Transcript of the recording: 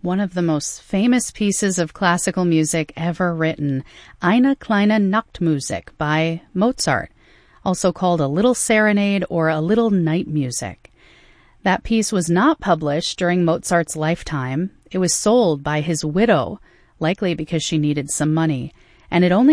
One of the most famous pieces of classical music ever written, Eine kleine Nachtmusik by Mozart, also called a little serenade or a little night music. That piece was not published during Mozart's lifetime. It was sold by his widow, likely because she needed some money, and it only